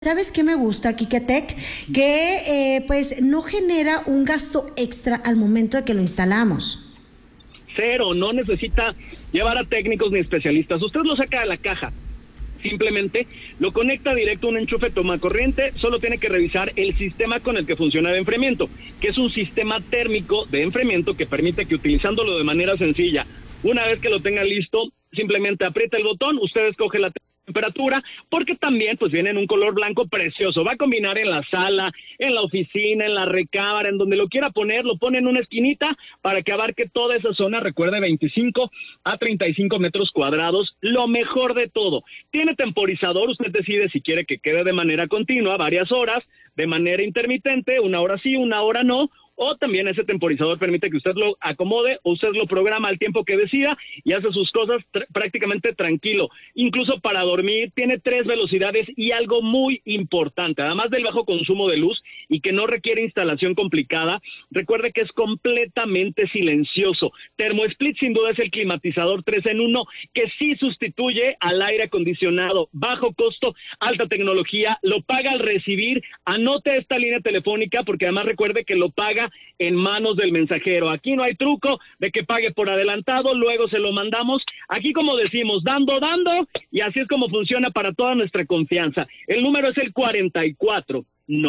¿Sabes qué me gusta, Kiketech? Que pues no genera un gasto extra al momento de que lo instalamos. Cero, no necesita llevar a técnicos ni especialistas. Usted lo saca de la caja. Simplemente lo conecta directo a un enchufe tomacorriente, solo tiene que revisar el sistema con el que funciona de enfriamiento, que es un sistema térmico de enfriamiento que permite que utilizándolo de manera sencilla, una vez que lo tenga listo, simplemente aprieta el botón, usted escoge la temperatura, porque también pues viene en un color blanco precioso, va a combinar en la sala, en la oficina, en la recámara, en donde lo quiera poner, lo pone en una esquinita para que abarque toda esa zona, recuerde 25 a 35 metros cuadrados, lo mejor de todo, tiene temporizador, usted decide si quiere que quede de manera continua, varias horas, de manera intermitente, una hora sí, una hora no, o también ese temporizador permite que usted lo acomode o usted lo programa al tiempo que decida y hace sus cosas prácticamente tranquilo. Incluso para dormir tiene 3 velocidades y algo muy importante, además del bajo consumo de luz y que no requiere instalación complicada, recuerde que es completamente silencioso. ThermoSplit sin duda es el climatizador 3 en 1 que sí sustituye al aire acondicionado, bajo costo, alta tecnología, lo paga al recibir, anote esta línea telefónica porque además recuerde que lo paga en manos del mensajero. Aquí no hay truco de que pague por adelantado, luego se lo mandamos. Aquí, como decimos, dando, y así es como funciona para toda nuestra confianza. El número es el 44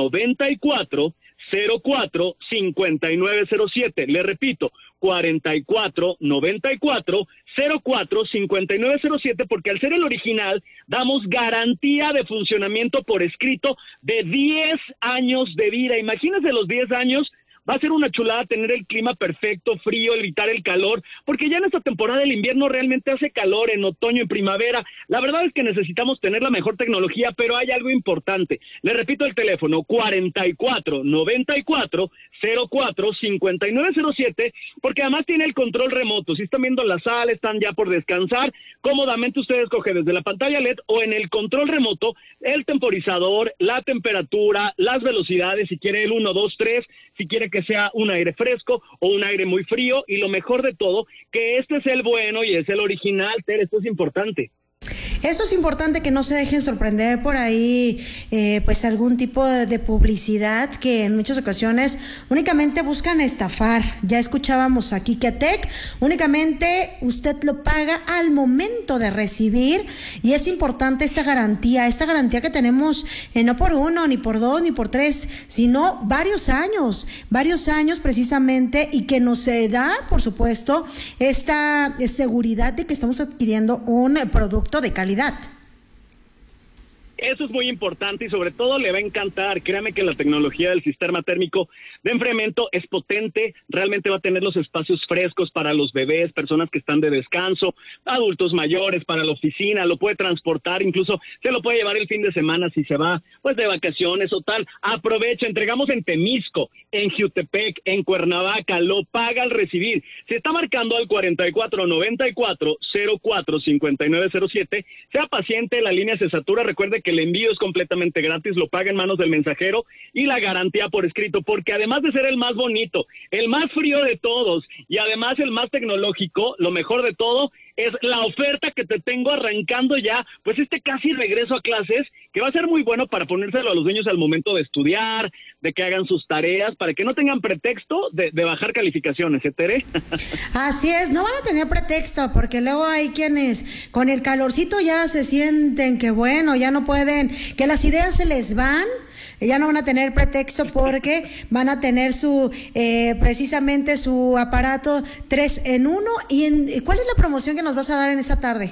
94 04 5907. Le repito, 44 94 04 5907, porque al ser el original damos garantía de funcionamiento por escrito de 10 años de vida. Imagínense los 10 años. Va a ser una chulada tener el clima perfecto, frío, evitar el calor, porque ya en esta temporada del invierno realmente hace calor, en otoño, en primavera. La verdad es que necesitamos tener la mejor tecnología, pero hay algo importante. Le repito el teléfono, 44 94 04 5907, porque además tiene el control remoto. Si están viendo la sala, están ya por descansar, cómodamente usted escoge desde la pantalla LED o en el control remoto el temporizador, la temperatura, las velocidades, si quiere el 1, 2, 3, si quiere que sea un aire fresco o un aire muy frío, y lo mejor de todo, que este es el bueno y es el original, Ter, esto es importante. Eso es importante, que no se dejen sorprender por ahí, pues algún tipo de publicidad que en muchas ocasiones únicamente buscan estafar. Ya escuchábamos aquí que Kiketech, únicamente usted lo paga al momento de recibir, y es importante esta garantía que tenemos, no por 1, ni por 2, ni por 3, sino varios años precisamente, y que nos da, por supuesto, esta seguridad de que estamos adquiriendo un producto de calidad. Eso es muy importante y sobre todo le va a encantar. Créame que la tecnología del sistema térmico de enfriamiento es potente, realmente va a tener los espacios frescos para los bebés, personas que están de descanso, adultos mayores, para la oficina, lo puede transportar, incluso se lo puede llevar el fin de semana si se va pues de vacaciones o tal. Aprovecha, entregamos en Temisco, en Jiutepec, en Cuernavaca, lo paga al recibir. Se está marcando al 44 94 04 5907, sea paciente, la línea se satura, recuerde que el envío es completamente gratis, lo paga en manos del mensajero y la garantía por escrito, porque además de ser el más bonito, el más frío de todos y además el más tecnológico, lo mejor de todo es la oferta que te tengo arrancando ya, pues casi regreso a clases, que va a ser muy bueno para ponérselo a los niños al momento de estudiar, de que hagan sus tareas, para que no tengan pretexto de bajar calificaciones, ¿eh, Tere? Así es, no van a tener pretexto, porque luego hay quienes con el calorcito ya se sienten que bueno, ya no pueden, que las ideas se les van. Ya no van a tener pretexto porque van a tener precisamente su aparato 3 en 1. ¿Cuál es la promoción que nos vas a dar en esta tarde?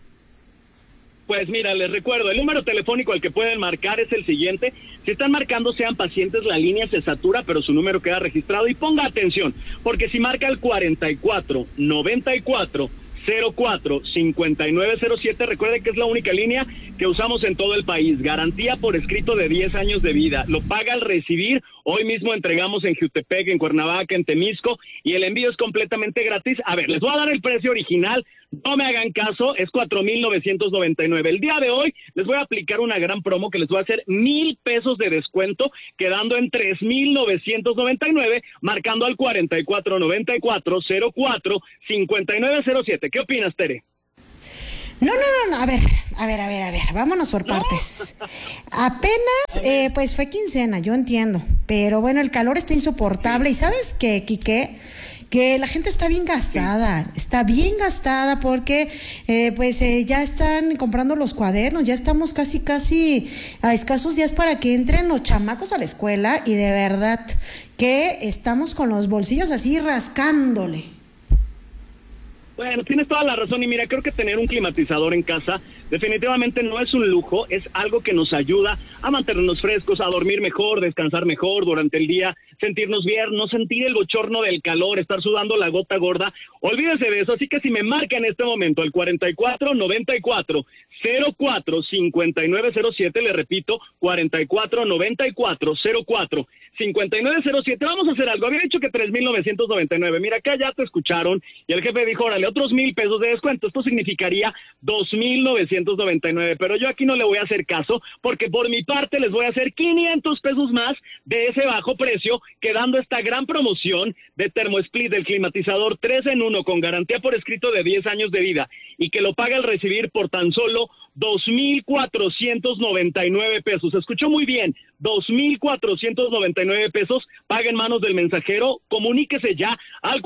Pues mira, les recuerdo, el número telefónico al que pueden marcar es el siguiente. Si están marcando, sean pacientes, la línea se satura, pero su número queda registrado. Y ponga atención, porque si marca el 44 94 04 5907, recuerde que es la única línea que usamos en todo el país. Garantía por escrito de 10 años de vida. Lo paga al recibir. Hoy mismo entregamos en Jiutepec, en Cuernavaca, en Temisco, y el envío es completamente gratis. A ver, les voy a dar el precio original. No me hagan caso, es 4,999. El día de hoy les voy a aplicar una gran promo que les voy a hacer 1,000 pesos de descuento, quedando en 3,999, marcando al 44 94 04 5907. ¿Qué opinas, Tere? No, a ver, vámonos por partes. Apenas, pues fue quincena, yo entiendo, pero bueno, el calor está insoportable, y ¿sabes qué, Quique? Que la gente está bien gastada porque ya están comprando los cuadernos, ya estamos casi a escasos días para que entren los chamacos a la escuela, y de verdad que estamos con los bolsillos así rascándole. Bueno, tienes toda la razón, y mira, creo que tener un climatizador en casa definitivamente no es un lujo, es algo que nos ayuda a mantenernos frescos, a dormir mejor, descansar mejor durante el día, sentirnos bien, no sentir el bochorno del calor, estar sudando la gota gorda. Olvídese de eso, así que si me marca en este momento el 4494-04-5907, le repito, 4494-04-5907, vamos a hacer algo. Había dicho que 3,999, mira, acá ya te escucharon, y el jefe dijo, órale, otros 1,000 pesos de descuento, esto significaría 2,999, pero yo aquí no le voy a hacer caso, porque por mi parte les voy a hacer 500 pesos más de ese bajo precio, quedando esta gran promoción de ThermoSplit, del climatizador 3 en 1 con garantía por escrito de 10 años de vida, y que lo paga al recibir por tan solo 2,499 pesos. ¿Escuchó muy bien? 2,499 pesos, paga en manos del mensajero. Comuníquese ya al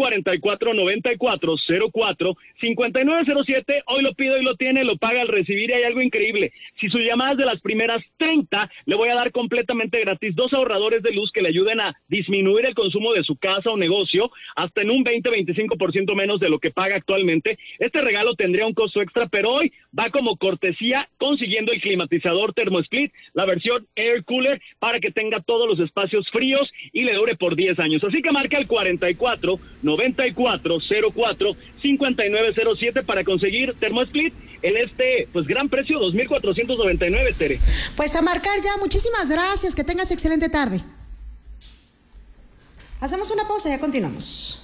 4494-04-5907. Hoy lo pido y lo tiene, lo paga al recibir, y hay algo increíble. Si su llamada es de las primeras 30, le voy a dar completamente gratis 2 ahorradores de luz que le ayuden a disminuir el consumo de su casa o negocio hasta en un 20-25% menos de lo que paga actualmente. Este regalo tendría un costo extra, pero hoy va como cortesía, consiguiendo el climatizador ThermoSplit, la versión Air Cooler, para que tenga todos los espacios fríos y le dure por 10 años. Así que marca el 44-94-04-5907 para conseguir ThermoSplit en este, pues, gran precio, 2,499, Tere. Pues a marcar ya, muchísimas gracias, que tengas excelente tarde. Hacemos una pausa y ya continuamos.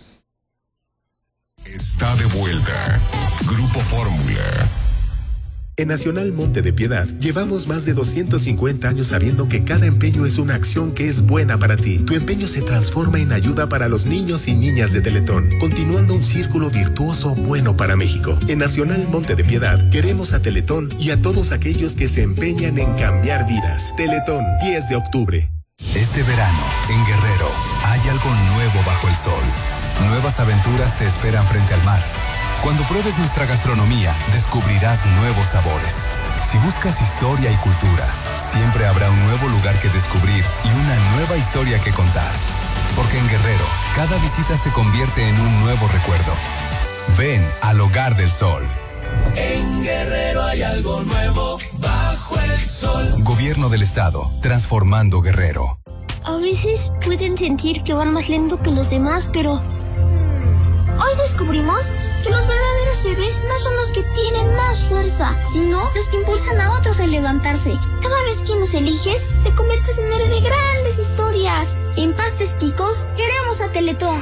Está de vuelta Grupo Fórmula. En Nacional Monte de Piedad llevamos más de 250 años sabiendo que cada empeño es una acción que es buena para ti. Tu empeño se transforma en ayuda para los niños y niñas de Teletón, continuando un círculo virtuoso bueno para México. En Nacional Monte de Piedad queremos a Teletón y a todos aquellos que se empeñan en cambiar vidas. Teletón, 10 de octubre. Este verano, en Guerrero, hay algo nuevo bajo el sol. Nuevas aventuras te esperan frente al mar. Cuando pruebes nuestra gastronomía, descubrirás nuevos sabores. Si buscas historia y cultura, siempre habrá un nuevo lugar que descubrir y una nueva historia que contar. Porque en Guerrero, cada visita se convierte en un nuevo recuerdo. Ven al Hogar del Sol. En Guerrero hay algo nuevo bajo el sol. Gobierno del Estado, transformando Guerrero. A veces pueden sentir que van más lento que los demás, pero hoy descubrimos que los verdaderos héroes no son los que tienen más fuerza, sino los que impulsan a otros a levantarse. Cada vez que nos eliges, te conviertes en héroe de grandes historias. En Pastes Quicos, queremos a Teletón.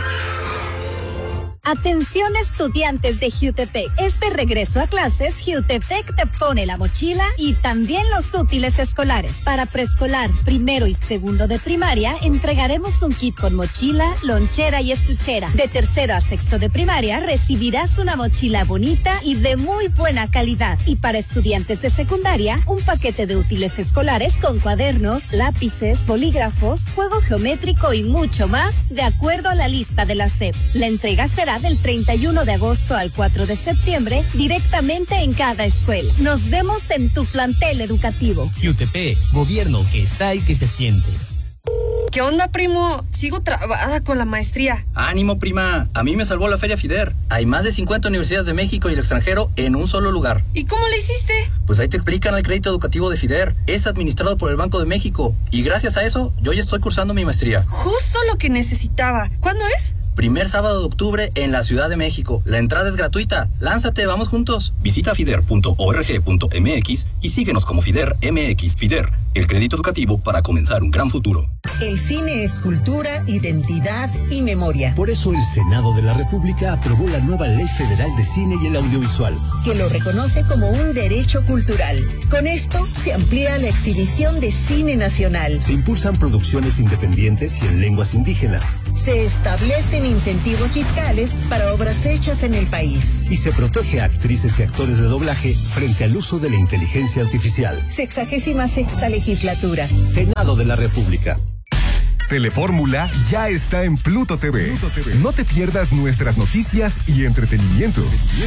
Atención estudiantes de Jutepec. Este regreso a clases, Jutepec te pone la mochila y también los útiles escolares. Para preescolar, primero y segundo de primaria, entregaremos un kit con mochila, lonchera y estuchera. De tercero a sexto de primaria, recibirás una mochila bonita y de muy buena calidad. Y para estudiantes de secundaria, un paquete de útiles escolares con cuadernos, lápices, bolígrafos, juego geométrico y mucho más, de acuerdo a la lista de la SEP. La entrega será del 31 de agosto al 4 de septiembre, directamente en cada escuela. Nos vemos en tu plantel educativo. Jutepec, gobierno que está y que se siente. ¿Qué onda, primo? Sigo trabada con la maestría. Ánimo, prima. A mí me salvó la Feria FIDER. Hay más de 50 universidades de México y el extranjero en un solo lugar. ¿Y cómo le hiciste? Pues ahí te explican el crédito educativo de FIDER. Es administrado por el Banco de México. Y gracias a eso, yo ya estoy cursando mi maestría. Justo lo que necesitaba. ¿Cuándo es? Primer sábado de octubre en la Ciudad de México. La entrada es gratuita. Lánzate, vamos juntos. Visita fider.org.mx y síguenos como FIDER MX. FIDER, el crédito educativo para comenzar un gran futuro. El cine es cultura, identidad y memoria. Por eso el Senado de la República aprobó la nueva Ley Federal de Cine y el Audiovisual, que lo reconoce como un derecho cultural. Con esto se amplía la exhibición de cine nacional. Se impulsan producciones independientes y en lenguas indígenas. Se establecen incentivos fiscales para obras hechas en el país. Y se protege a actrices y actores de doblaje frente al uso de la inteligencia artificial. 66ª legislatura. Senado de la República. Telefórmula ya está en Pluto TV. No te pierdas nuestras noticias y entretenimiento.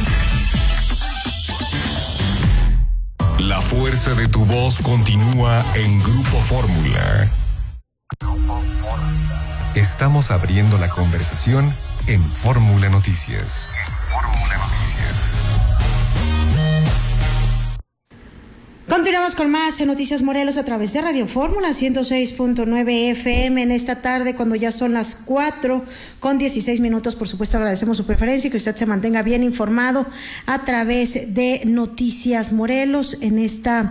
La fuerza de tu voz continúa en Grupo Fórmula. Estamos abriendo la conversación en Fórmula Noticias. Continuamos con más en Noticias Morelos a través de Radio Fórmula 106.9 FM en esta tarde, cuando ya son las 4:16. Por supuesto, agradecemos su preferencia y que usted se mantenga bien informado a través de Noticias Morelos en esta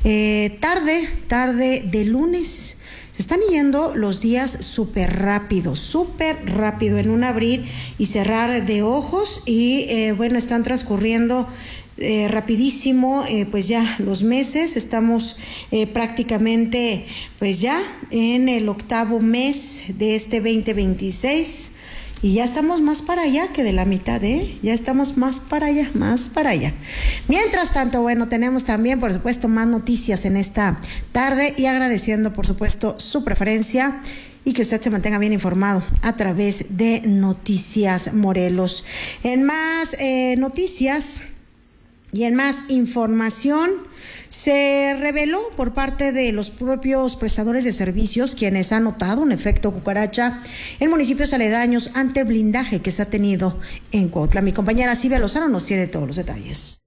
tarde de lunes. Se están yendo los días súper rápido, en un abrir y cerrar de ojos y están transcurriendo rapidísimo, pues ya los meses. Estamos prácticamente pues ya en el 8º mes de este 2026 y ya estamos más para allá que de la mitad, ya estamos más para allá. Mientras tanto, tenemos también, por supuesto, más noticias en esta tarde y agradeciendo, por supuesto, su preferencia y que usted se mantenga bien informado a través de Noticias Morelos. En más noticias y en más información, se reveló por parte de los propios prestadores de servicios, quienes han notado un efecto cucaracha en municipios aledaños ante el blindaje que se ha tenido en Cuautla. Mi compañera Silvia Lozano nos tiene todos los detalles.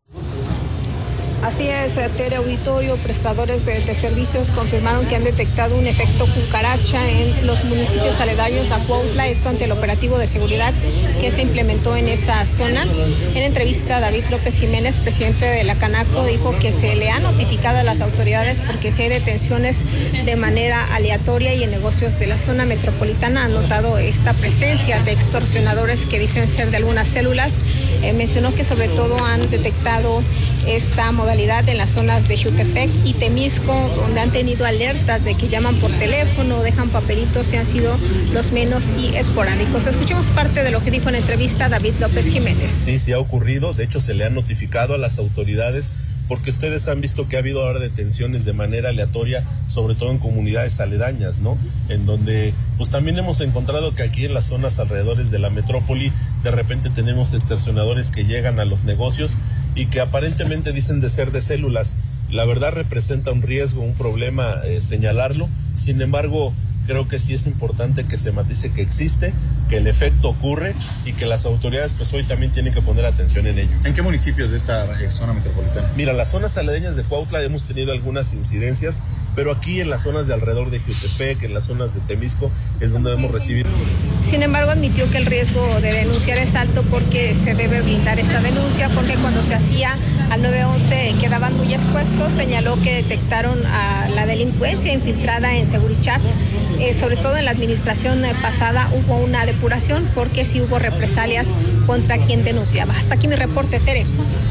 Así es, Tere Auditorio, prestadores de servicios confirmaron que han detectado un efecto cucaracha en los municipios aledaños a Cuautla, esto ante el operativo de seguridad que se implementó en esa zona. En entrevista, David López Jiménez, presidente de la Canaco, dijo que se le ha notificado a las autoridades porque si hay detenciones de manera aleatoria y en negocios de la zona metropolitana han notado esta presencia de extorsionadores que dicen ser de algunas células. Mencionó que sobre todo han detectado esta modalidad en las zonas de Jutepec y Temisco, donde han tenido alertas de que llaman por teléfono, dejan papelitos y han sido los menos y esporádicos. Escuchemos parte de lo que dijo en la entrevista David López Jiménez. Sí ha ocurrido, de hecho se le ha notificado a las autoridades porque ustedes han visto que ha habido ahora detenciones de manera aleatoria, sobre todo en comunidades aledañas, ¿no? En donde pues también hemos encontrado que aquí en las zonas alrededores de la metrópoli de repente tenemos extorsionadores que llegan a los negocios y que aparentemente dicen de ser de células. La verdad representa un riesgo, un problema señalarlo. Sin embargo, creo que sí es importante que se matice que existe, que el efecto ocurre y que las autoridades pues hoy también tienen que poner atención en ello. ¿En qué municipios de esta zona metropolitana? Mira, las zonas aledañas de Cuautla hemos tenido algunas incidencias, pero aquí en las zonas de alrededor de Jutepec, en las zonas de Temisco, es donde hemos recibido. Sin embargo, admitió que el riesgo de denunciar es alto porque se debe blindar esta denuncia, porque cuando se hacía al 911 quedaban muy expuestos. Señaló que detectaron a la delincuencia infiltrada en Segurichats. Sobre todo en la administración pasada hubo una depuración porque sí hubo represalias contra quien denunciaba. Hasta aquí mi reporte, Tere.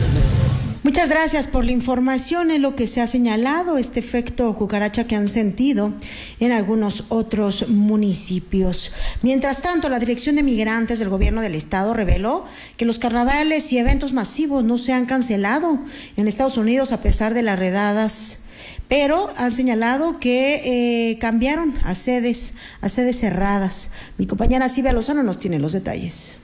Muchas gracias por la información. En lo que se ha señalado este efecto cucaracha que han sentido en algunos otros municipios. Mientras tanto, la Dirección de Migrantes del Gobierno del Estado reveló que los carnavales y eventos masivos no se han cancelado en Estados Unidos a pesar de las redadas, pero han señalado que cambiaron a sedes cerradas. Mi compañera Silvia Lozano nos tiene los detalles.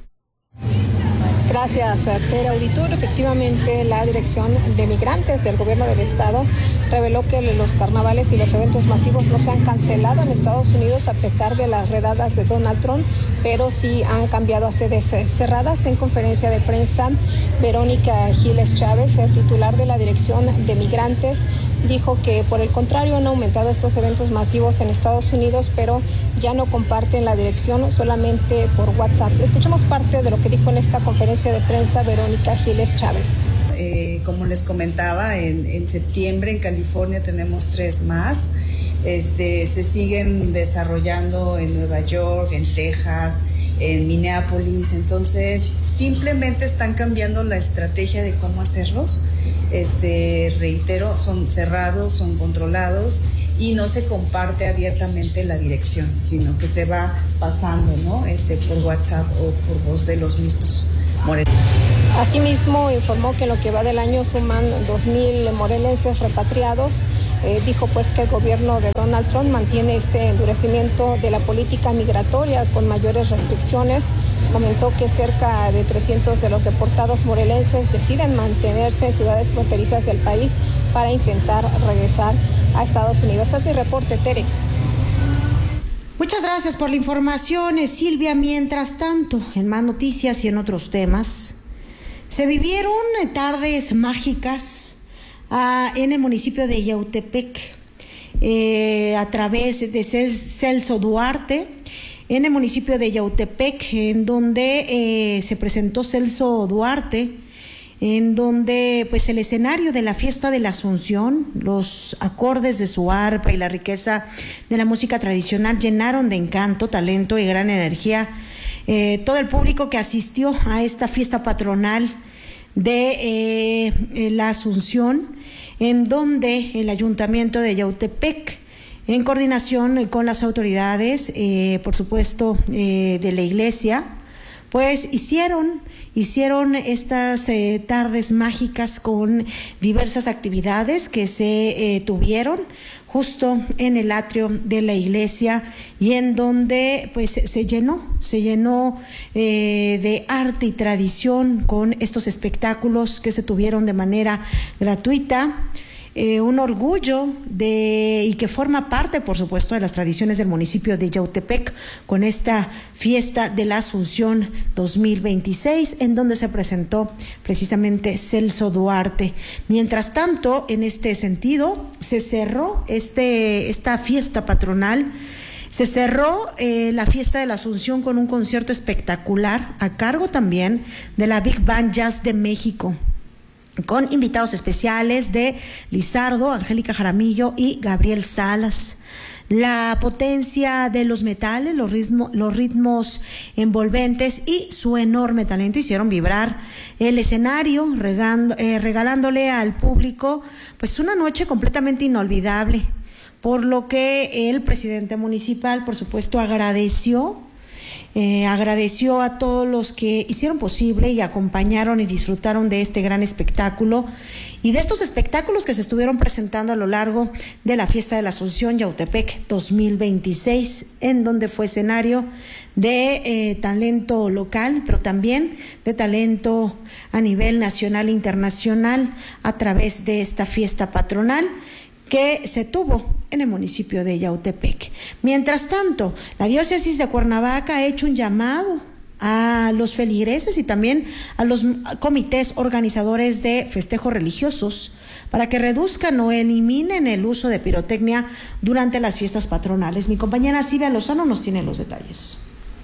Gracias, Tere Auditorio. Efectivamente, la Dirección de Migrantes del Gobierno del Estado reveló que los carnavales y los eventos masivos no se han cancelado en Estados Unidos a pesar de las redadas de Donald Trump, pero sí han cambiado a sedes cerradas. En conferencia de prensa, Verónica Giles Chávez, titular de la Dirección de Migrantes, dijo que por el contrario han aumentado estos eventos masivos en Estados Unidos, pero ya no comparten la dirección, solamente por WhatsApp. Escuchemos parte de lo que dijo en esta conferencia de prensa Verónica Giles Chávez. como les comentaba, en septiembre en California tenemos 3 más. Se siguen desarrollando en Nueva York, en Texas, en Minneapolis. Entonces simplemente están cambiando la estrategia de cómo hacerlos. Reitero, son cerrados, son controlados y no se comparte abiertamente la dirección, sino que se va pasando, ¿no? Por WhatsApp o por voz de los mismos morelenses. Asimismo, informó que en lo que va del año suman 2,000 morelenses repatriados. Dijo pues que el gobierno de Donald Trump mantiene este endurecimiento de la política migratoria con mayores restricciones. Comentó que cerca de 300 de los deportados morelenses deciden mantenerse en ciudades fronterizas del país para intentar regresar a Estados Unidos. Es mi reporte, Tere. Muchas gracias por la información, Silvia. Mientras tanto, en más noticias y en otros temas, se vivieron tardes mágicas en el municipio de Yautepec a través de Celso Duarte, en el municipio de Yautepec, en donde se presentó Celso Duarte, en donde pues el escenario de la fiesta de la Asunción, los acordes de su arpa y la riqueza de la música tradicional llenaron de encanto, talento y gran energía todo el público que asistió a esta fiesta patronal de la Asunción, en donde el Ayuntamiento de Yautepec, en coordinación con las autoridades, por supuesto, de la iglesia, pues hicieron estas tardes mágicas con diversas actividades que se tuvieron justo en el atrio de la iglesia, y en donde pues se llenó de arte y tradición con estos espectáculos que se tuvieron de manera gratuita. Un orgullo y que forma parte, por supuesto, de las tradiciones del municipio de Yautepec, con esta fiesta de la Asunción 2026, en donde se presentó precisamente Celso Duarte. Mientras tanto, en este sentido, se cerró esta fiesta patronal. Se cerró la fiesta de la Asunción con un concierto espectacular a cargo también de la Big Band Jazz de México, con invitados especiales de Lizardo, Angélica Jaramillo y Gabriel Salas. La potencia de los metales, los ritmos envolventes y su enorme talento hicieron vibrar el escenario, regalándole al público pues una noche completamente inolvidable, por lo que el presidente municipal, por supuesto, agradeció a todos los que hicieron posible y acompañaron y disfrutaron de este gran espectáculo y de estos espectáculos que se estuvieron presentando a lo largo de la fiesta de la Asunción Yautepec 2026, en donde fue escenario de talento local, pero también de talento a nivel nacional e internacional a través de esta fiesta patronal que se tuvo en el municipio de Yautepec. Mientras tanto, la diócesis de Cuernavaca ha hecho un llamado a los feligreses y también a los comités organizadores de festejos religiosos para que reduzcan o eliminen el uso de pirotecnia durante las fiestas patronales. Mi compañera Silvia Lozano nos tiene los detalles.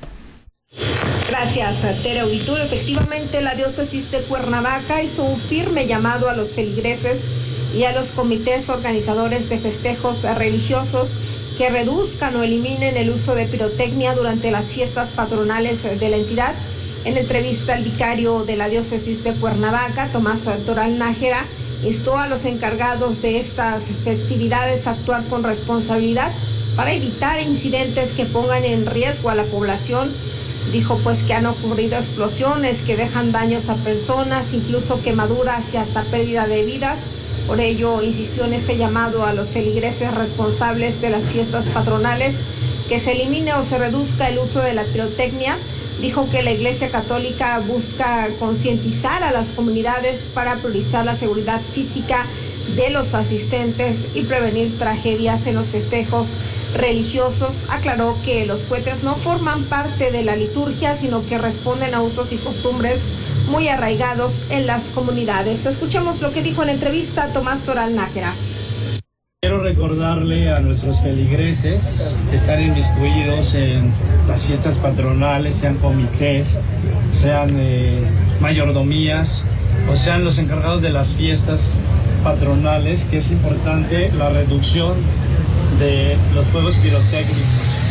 Gracias, Tere Auditorio. Efectivamente, la diócesis de Cuernavaca hizo un firme llamado a los feligreses y a los comités organizadores de festejos religiosos que reduzcan o eliminen el uso de pirotecnia durante las fiestas patronales de la entidad. En entrevista, el vicario de la diócesis de Cuernavaca, Tomás Toral Nájera, instó a los encargados de estas festividades a actuar con responsabilidad para evitar incidentes que pongan en riesgo a la población. Dijo pues que han ocurrido explosiones que dejan daños a personas, incluso quemaduras y hasta pérdida de vidas. Por ello, insistió en este llamado a los feligreses responsables de las fiestas patronales que se elimine o se reduzca el uso de la pirotecnia. Dijo que la Iglesia Católica busca concientizar a las comunidades para priorizar la seguridad física de los asistentes y prevenir tragedias en los festejos religiosos. Aclaró que los cohetes no forman parte de la liturgia, sino que responden a usos y costumbres muy arraigados en las comunidades. Escuchemos lo que dijo en la entrevista Tomás Toral Nájera. Quiero recordarle a nuestros feligreses que están inmiscuidos en las fiestas patronales, sean comités, sean mayordomías, o sean los encargados de las fiestas patronales, que es importante la reducción de los fuegos pirotécnicos.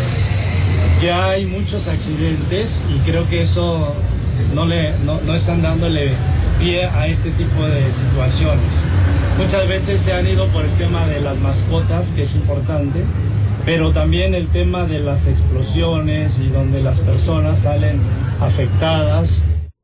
Ya hay muchos accidentes y creo que eso no están dándole pie a este tipo de situaciones. Muchas veces se han ido por el tema de las mascotas, que es importante, pero también el tema de las explosiones y donde las personas salen afectadas.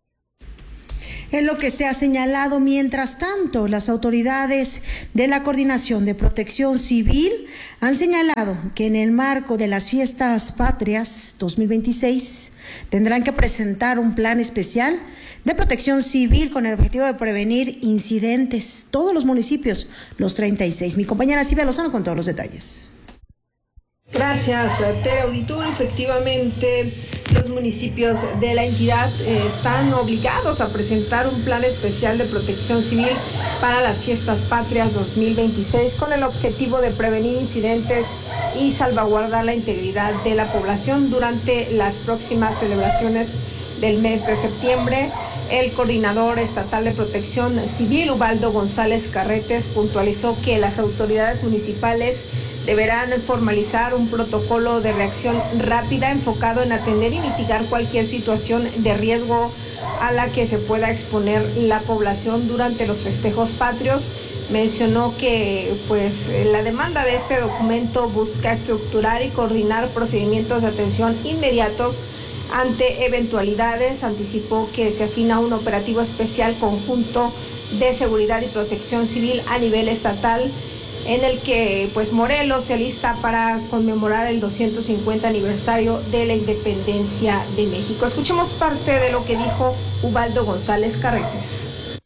Es lo que se ha señalado. Mientras tanto, las autoridades de la Coordinación de Protección Civil han señalado que en el marco de las Fiestas Patrias 2026 tendrán que presentar un plan especial de protección civil con el objetivo de prevenir incidentes. Todos los municipios, los 36. Mi compañera Silvia Lozano con todos los detalles. Gracias, Tere Auditorio. Efectivamente, los municipios de la entidad están obligados a presentar un plan especial de protección civil para las Fiestas Patrias 2026 con el objetivo de prevenir incidentes y salvaguardar la integridad de la población durante las próximas celebraciones del mes de septiembre. El coordinador estatal de protección civil, Ubaldo González Carretes, puntualizó que las autoridades municipales deberán formalizar un protocolo de reacción rápida enfocado en atender y mitigar cualquier situación de riesgo a la que se pueda exponer la población durante los festejos patrios. Mencionó que la demanda de este documento busca estructurar y coordinar procedimientos de atención inmediatos ante eventualidades. Anticipó que se afina un operativo especial conjunto de seguridad y protección civil a nivel estatal, en el que Morelos se alista para conmemorar el 250 aniversario de la independencia de México. Escuchemos parte de lo que dijo Ubaldo González Carretes.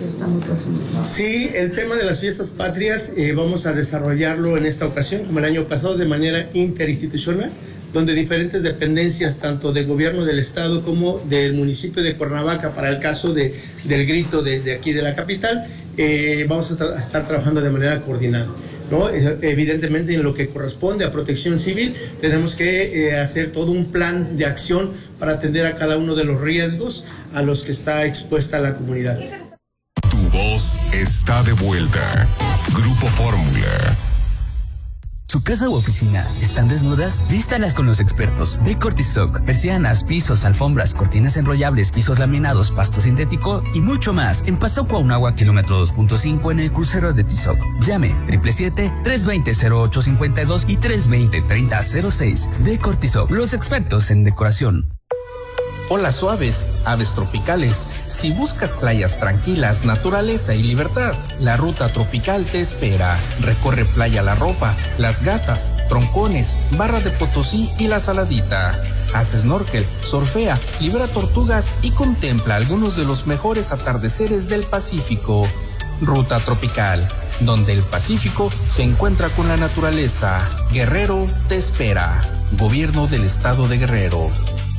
Sí, el tema de las fiestas patrias vamos a desarrollarlo en esta ocasión, como el año pasado, de manera interinstitucional, donde diferentes dependencias, tanto del gobierno del estado como del municipio de Cuernavaca, para el caso del grito de aquí de la capital, vamos a estar trabajando de manera coordinada, ¿no? Evidentemente, en lo que corresponde a protección civil, tenemos que hacer todo un plan de acción para atender a cada uno de los riesgos a los que está expuesta la comunidad. Tu voz está de vuelta. Grupo Fórmula. ¿Su casa u oficina están desnudas? Vístalas con los expertos de Cortisoc. Persianas, pisos, alfombras, cortinas enrollables, pisos laminados, pasto sintético y mucho más. En Paso Cuauhnáhuac, kilómetro 2.5, en el crucero de Tizoc. Llame 777-320-0852 y 320-3006. De Cortisoc, los expertos en decoración. Olas suaves, aves tropicales. Si buscas playas tranquilas, naturaleza y libertad, la ruta tropical te espera. Recorre Playa La Ropa, Las Gatas, Troncones, Barra de Potosí y La Saladita. Haz snorkel, surfea, libera tortugas y contempla algunos de los mejores atardeceres del Pacífico. Ruta tropical, donde el Pacífico se encuentra con la naturaleza. Guerrero te espera. Gobierno del Estado de Guerrero.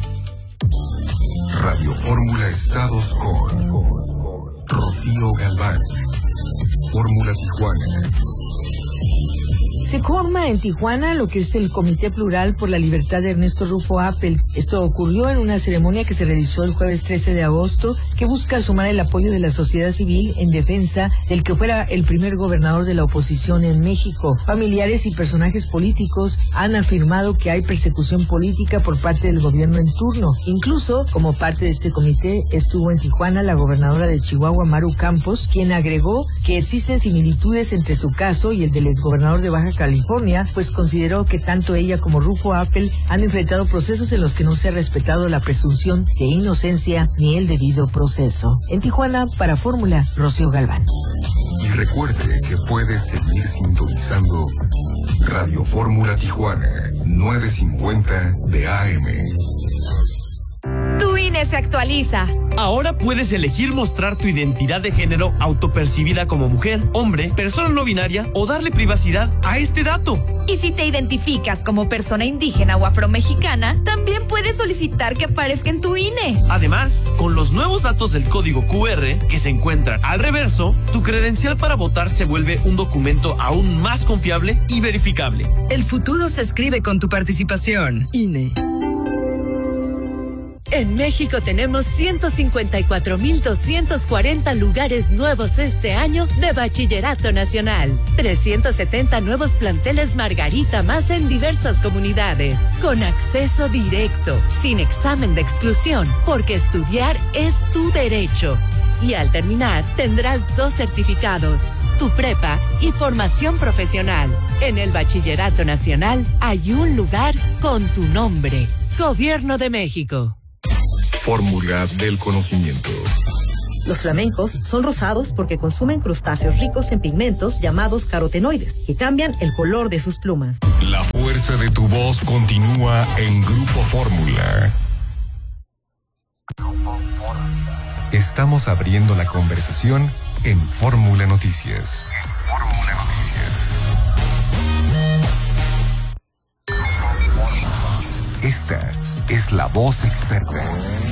Radio Fórmula Estados con Rocío Galván. Fórmula Tijuana. Se forma en Tijuana lo que es el Comité Plural por la Libertad de Ernesto Rufo Appel. Esto ocurrió en una ceremonia que se realizó el jueves 13 de agosto, que busca sumar el apoyo de la sociedad civil en defensa del que fuera el primer gobernador de la oposición en México. Familiares y personajes políticos han afirmado que hay persecución política por parte del gobierno en turno. Incluso, como parte de este comité, estuvo en Tijuana la gobernadora de Chihuahua, Maru Campos, quien agregó que existen similitudes entre su caso y el del exgobernador de Baja California, pues consideró que tanto ella como Rufo Appel han enfrentado procesos en los que no se ha respetado la presunción de inocencia ni el debido proceso. En Tijuana, para Fórmula, Rocío Galván. Y recuerde que puedes seguir sintonizando Radio Fórmula Tijuana, 950 de AM. Tu INE se actualiza. Ahora puedes elegir mostrar tu identidad de género autopercibida como mujer, hombre, persona no binaria o darle privacidad a este dato. Y si te identificas como persona indígena o afromexicana, también puedes solicitar que aparezca en tu INE. Además, con los nuevos datos del código QR que se encuentran al reverso, tu credencial para votar se vuelve un documento aún más confiable y verificable. El futuro se escribe con tu participación. INE. En México tenemos 154,240 lugares nuevos este año de Bachillerato Nacional. 370 nuevos planteles Margarita más en diversas comunidades. Con acceso directo, sin examen de exclusión, porque estudiar es tu derecho. Y al terminar, tendrás 2 certificados, tu prepa y formación profesional. En el Bachillerato Nacional hay un lugar con tu nombre. Gobierno de México. Fórmula del conocimiento. Los flamencos son rosados porque consumen crustáceos ricos en pigmentos llamados carotenoides, que cambian el color de sus plumas. La fuerza de tu voz continúa en Grupo Fórmula. Estamos abriendo la conversación en Fórmula Noticias. Esta es la voz experta.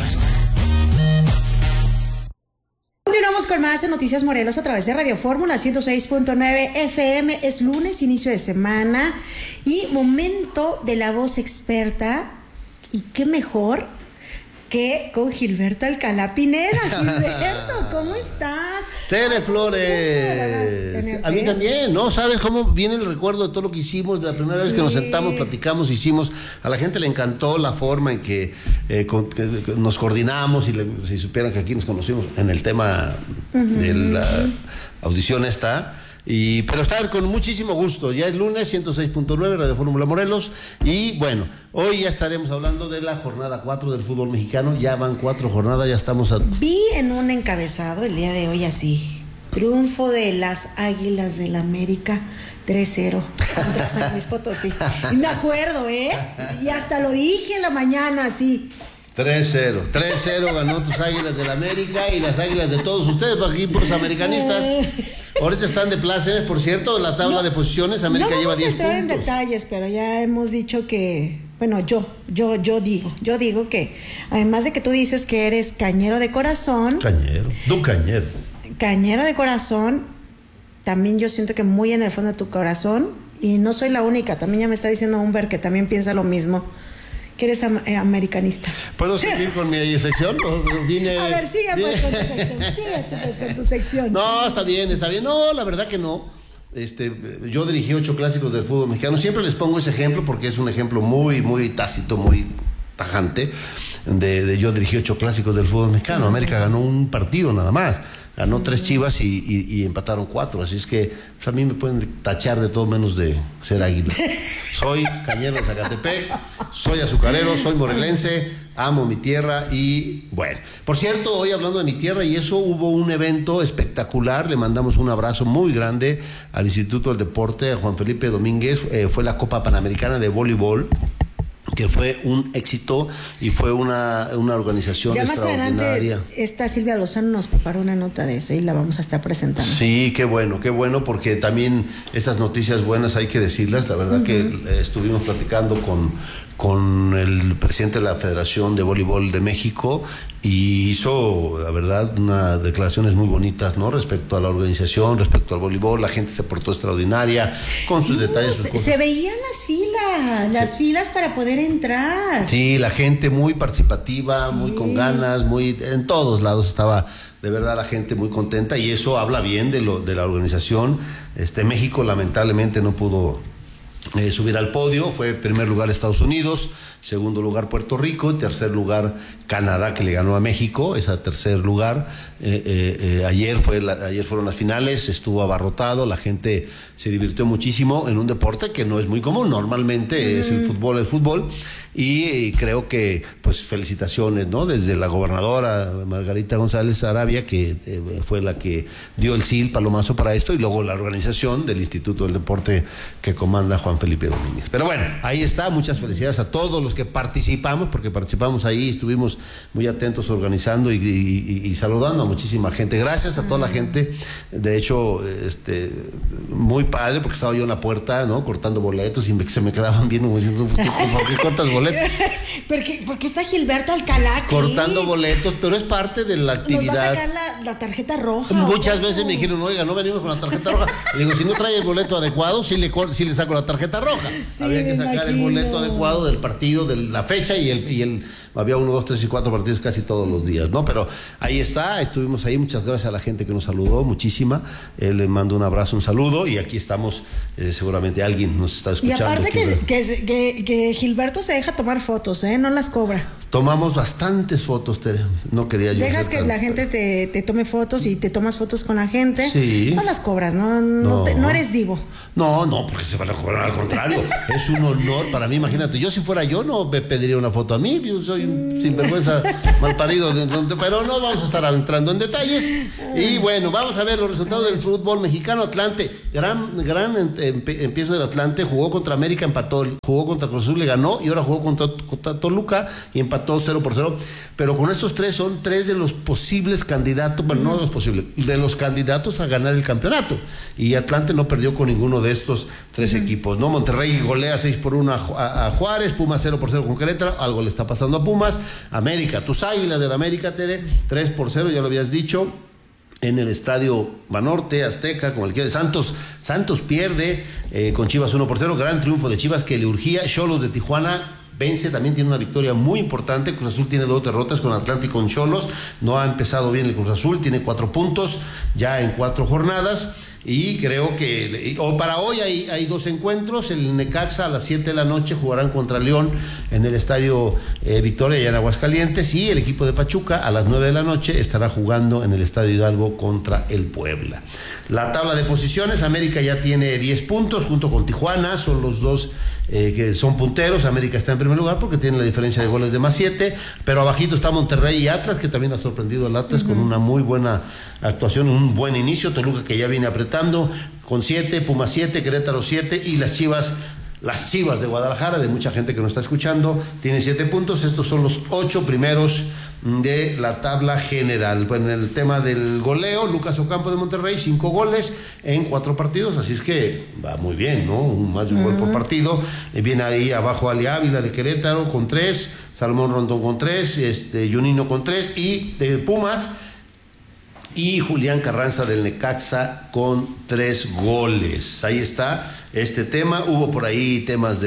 Continuamos con más en Noticias Morelos a través de Radio Fórmula 106.9 FM. Es lunes, inicio de semana y momento de la voz experta. Y qué mejor que con Gilberto Alcalá Pineda. Gilberto, ¿cómo estás? Tere Flores. A mí también, ¿no? ¿Sabes cómo viene el recuerdo de todo lo que hicimos? De la primera vez que nos sentamos, platicamos, hicimos. A la gente le encantó la forma en que nos coordinamos y si supieran que aquí nos conocimos en el tema de la audición esta. Pero estar con muchísimo gusto. Ya es lunes, 106.9 Radio Fórmula Morelos. Y bueno, hoy ya estaremos hablando de la jornada 4 del fútbol mexicano. Ya van 4 jornadas, ya estamos Vi en un encabezado el día de hoy así: triunfo de las Águilas del América 3-0 contra San Luis Potosí. Y me acuerdo, y hasta lo dije en la mañana así. 3-0 ganó tus Águilas del América y las Águilas de todos ustedes, aquí por los americanistas. Ahorita están de plácemes, por cierto, en la tabla de posiciones. América lleva 10 puntos. No vamos a entrar en detalles, pero ya hemos dicho que, bueno, yo digo que, además de que tú dices que eres cañero de corazón. Cañero de corazón, también yo siento que muy en el fondo de tu corazón, y no soy la única, también ya me está diciendo Humber que también piensa lo mismo, que eres americanista. ¿Puedo seguir con mi sección? A ver, sigue pues con tu sección. Sigue tú pues con tu sección. No, está bien. No, la verdad que no. Yo dirigí 8 clásicos del fútbol mexicano. Siempre les pongo ese ejemplo porque es un ejemplo muy, muy tácito, muy tajante. Yo dirigí 8 clásicos del fútbol mexicano. América ganó un partido nada más. Ganó 3 Chivas y empataron 4. Así es que pues, a mí me pueden tachar de todo menos de ser águila. Soy cañero de Zacatepec, soy azucarero, soy morelense, amo mi tierra y bueno. Por cierto, hoy hablando de mi tierra y eso, hubo un evento espectacular. Le mandamos un abrazo muy grande al Instituto del Deporte, a Juan Felipe Domínguez. Fue la Copa Panamericana de Voleibol, que fue un éxito y fue una organización ya extraordinaria. Más adelante, Silvia Lozano nos preparó una nota de eso y la vamos a estar presentando. Sí, qué bueno, porque también estas noticias buenas hay que decirlas. La verdad que estuvimos platicando con el presidente de la Federación de Voleibol de México y hizo, la verdad, unas declaraciones muy bonitas, ¿no? Respecto a la organización, respecto al voleibol. La gente se portó extraordinaria con sus detalles. Se veían las filas para poder entrar. Sí, la gente muy participativa, muy con ganas, en todos lados estaba de verdad la gente muy contenta y eso habla bien de la organización. México lamentablemente no pudo subir al podio. Fue primer lugar Estados Unidos, segundo lugar Puerto Rico, tercer lugar Canadá, que le ganó a México, ese tercer lugar. Ayer fueron las finales, estuvo abarrotado, la gente se divirtió muchísimo en un deporte que no es muy común, normalmente es el fútbol, y creo que pues felicitaciones, ¿no? Desde la gobernadora Margarita González Arabia, que fue la que dio el sí, el palomazo para esto, y luego la organización del Instituto del Deporte que comanda Juan Felipe Domínguez. Pero bueno, ahí está, muchas felicidades a todos los que participamos, porque participamos ahí, estuvimos muy atentos organizando y saludando a muchísima gente. Gracias a toda la gente. De hecho, muy padre, porque estaba yo en la puerta, ¿no? Cortando boletos y se me quedaban viendo como diciendo, ¿por qué cortas boletos? boletos. Porque está Gilberto Alcalá aquí cortando boletos, pero es parte de la actividad. Nos va a sacar la tarjeta roja. Muchas veces me dijeron, oiga, no venimos con la tarjeta roja. Le digo, si no trae el boleto adecuado, sí le saco la tarjeta roja. Sí, había que sacar el boleto adecuado del partido, de la fecha y había 1, 2, 3 y 4 partidos casi todos los días, ¿no? Pero ahí está, estuvimos ahí. Muchas gracias a la gente que nos saludó, muchísima. Le mando un abrazo, un saludo, y aquí estamos. Seguramente alguien nos está escuchando. Y aparte que Gilberto se deja tomar fotos, no las cobra. Tomamos bastantes fotos, Tere. No quería yo. Dejas que la gente te tome fotos y te tomas fotos con la gente. Sí. No las cobras, no eres divo. No, porque se van a cobrar, al contrario. Es un honor para mí, imagínate. Yo, si fuera yo, no me pediría una foto a mí. Yo soy un sinvergüenza malparido. Pero no vamos a estar entrando en detalles. Y bueno, vamos a ver los resultados del fútbol mexicano. Atlante, gran empiezo del Atlante. Jugó contra América, empató. Jugó contra Cruz Azul, le ganó. Y ahora jugó contra Toluca y empató 0-0. Pero con estos tres son tres de los posibles candidatos, bueno, no de los posibles, de los candidatos a ganar el campeonato. Y Atlante no perdió con ninguno de estos tres equipos, ¿no? Monterrey golea 6-1 a Juárez, Pumas 0-0 con Querétaro, algo le está pasando a Pumas. América, tus Águilas del América, Tere, 3-0, ya lo habías dicho, en el Estadio Banorte, Azteca, como el que Santos pierde con Chivas 1-0, gran triunfo de Chivas que le urgía. Xolos de Tijuana vence, también tiene una victoria muy importante. Cruz Azul tiene 2 derrotas con Atlante y con Xolos. No ha empezado bien el Cruz Azul, tiene 4 puntos ya en 4 jornadas. Y creo que para hoy hay 2 encuentros. El Necaxa a las 7 de la noche jugarán contra León en el Estadio Victoria, allá en Aguascalientes. Y el equipo de Pachuca a las 9 de la noche estará jugando en el Estadio Hidalgo contra el Puebla. La tabla de posiciones, América ya tiene 10 puntos junto con Tijuana, son los dos que son punteros. América está en primer lugar porque tiene la diferencia de goles de +7, pero abajito está Monterrey y Atlas, que también ha sorprendido al Atlas con una muy buena actuación, un buen inicio. Toluca, que ya viene apretando con 7, Pumas 7, Querétaro 7 y las Chivas de Guadalajara, de mucha gente que nos está escuchando, tiene 7 puntos. Estos son los 8 primeros de la tabla general. Pues en el tema del goleo, Lucas Ocampo de Monterrey, 5 goles en 4 partidos, así es que va muy bien, ¿no? Más de un gol por partido. Viene ahí abajo Ali Ávila de Querétaro con 3, Salomón Rondón con 3, Junino con 3, y de Pumas y Julián Carranza del Necaxa con 3 goles. Ahí está este tema. Hubo por ahí temas